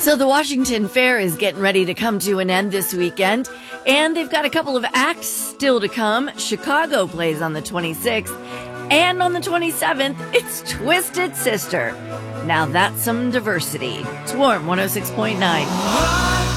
So the Washington Fair is getting ready to come to an end this weekend, and they've got a couple of acts still to come. Chicago plays on the 26th, and on the 27th, it's Twisted Sister. Now that's some diversity. It's Warm 106.9.